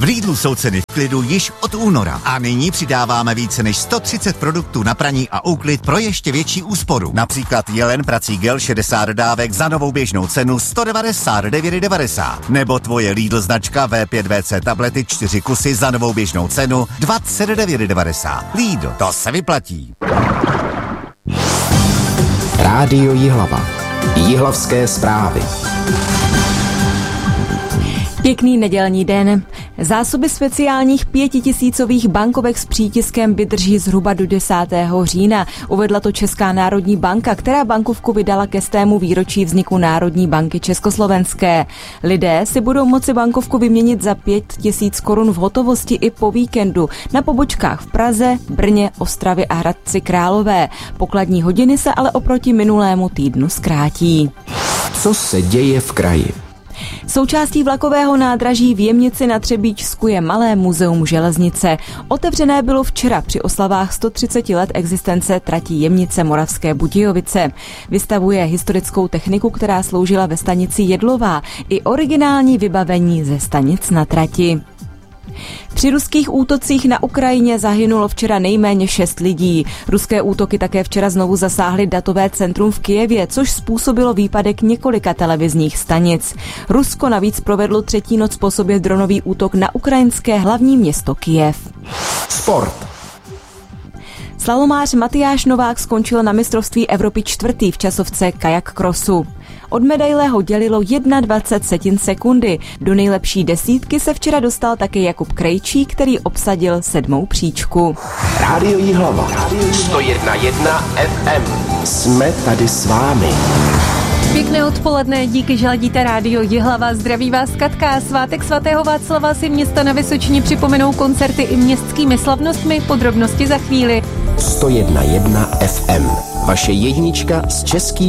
Lidlu jsou ceny v klidu již od února a nyní přidáváme více než 130 produktů na praní a úklid pro ještě větší úsporu. Například Jelen prací gel 60 dávek za novou běžnou cenu 199,90 nebo tvoje Lidl značka V5VC tablety 4 kusy za novou běžnou cenu 29,90. Lidl, to se vyplatí. Rádio Jihlava. Jihlavské zprávy. Pěkný nedělní den. Zásoby speciálních 5tisícových bankovek s přítiskem vydrží zhruba do 10. října. Uvedla to Česká národní banka, která bankovku vydala ke 100. výročí vzniku Národní banky československé. Lidé si budou moci bankovku vyměnit za 5 000 korun v hotovosti i po víkendu na pobočkách v Praze, Brně, Ostravě a Hradci Králové. Pokladní hodiny se ale oproti minulému týdnu zkrátí. Co se děje v kraji? Součástí vlakového nádraží v Jemnici na Třebíčsku je malé muzeum železnice. Otevřené bylo včera při oslavách 130 let existence trati Jemnice Moravské Budějovice. Vystavuje historickou techniku, která sloužila ve stanici Jedlová, i originální vybavení ze stanic na trati. Při ruských útocích na Ukrajině zahynulo včera nejméně 6 lidí. Ruské útoky také včera znovu zasáhly datové centrum v Kyjevě, což způsobilo výpadek několika televizních stanic. Rusko navíc provedlo 3. noc po sobě dronový útok na ukrajinské hlavní město Kyjev. Sport. Slalomář Matyáš Novák skončil na mistrovství Evropy 4. v časovce kajak crossu. Od medaile ho dělilo 21 sekundy. Do nejlepší desítky se včera dostal také Jakub Krejčí, který obsadil 7. příčku. Rádio Jihlava. 101,1 FM. Jsme tady s vámi. Pěkné odpoledne, díky, že ladíte Rádio Jihlava. Zdraví vás Katka. Svátek svatého Václava si města na Vysočině připomenou koncerty i městskými slavnostmi. Podrobnosti za chvíli. 101,1 FM. Vaše jednička s českým